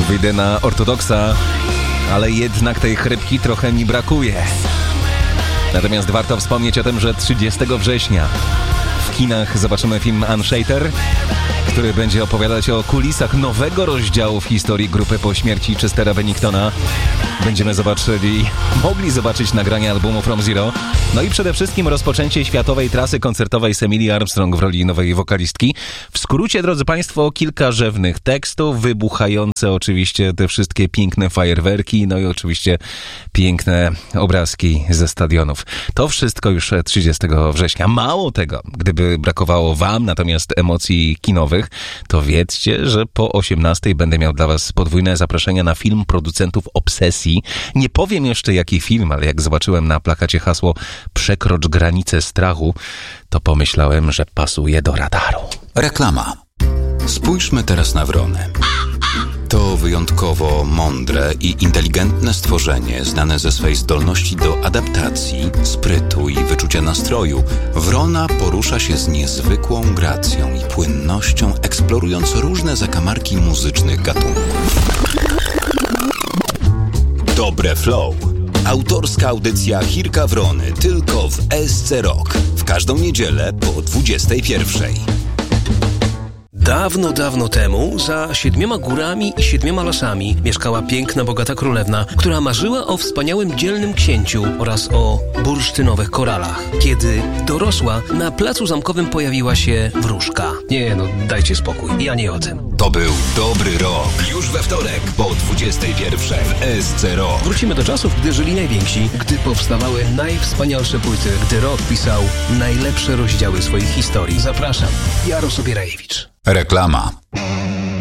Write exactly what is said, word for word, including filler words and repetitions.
wyjdę na ortodoksa, ale jednak tej chrypki trochę mi brakuje. Natomiast warto wspomnieć o tym, że trzydziestego września w kinach zobaczymy film Unshater, który będzie opowiadać o kulisach nowego rozdziału w historii grupy po śmierci Chestera Benningtona. Będziemy zobaczyli, mogli zobaczyć nagranie albumu From Zero, no i przede wszystkim rozpoczęcie światowej trasy koncertowej z Emily Armstrong w roli nowej wokalistki. W skrócie, drodzy Państwo, kilka rzewnych tekstów, wybuchające oczywiście te wszystkie piękne fajerwerki, no i oczywiście piękne obrazki ze stadionów. To wszystko już trzydziestego września. Mało tego, gdyby brakowało Wam natomiast emocji kinowych, to wiedzcie, że po osiemnastej będę miał dla Was podwójne zaproszenia na film producentów Obsesji. Nie powiem jeszcze jaki film, ale jak zobaczyłem na plakacie hasło "Przekrocz granicę strachu", to pomyślałem, że pasuje do radaru. Reklama. Spójrzmy teraz na wronę. To wyjątkowo mądre i inteligentne stworzenie, znane ze swej zdolności do adaptacji, sprytu i wyczucia nastroju. Wrona porusza się z niezwykłą gracją i płynnością, eksplorując różne zakamarki muzycznych gatunków. Dobre Flow. Autorska audycja Hirka Wrony tylko w S C Rock. W każdą niedzielę po dwudziestej pierwszej. Dawno, dawno temu, za siedmioma górami i siedmioma lasami mieszkała piękna, bogata królewna, która marzyła o wspaniałym, dzielnym księciu oraz o bursztynowych koralach. Kiedy dorosła, na placu zamkowym pojawiła się wróżka. Nie no, dajcie spokój, ja nie o tym. To był Dobry Rok. Już we wtorek po dwudziestej pierwszej w S C Rock. Wrócimy do czasów, gdy żyli najwięksi, gdy powstawały najwspanialsze płyty, gdy rock pisał najlepsze rozdziały swoich historii. Zapraszam, Jarosław Bierajewicz. Reklama.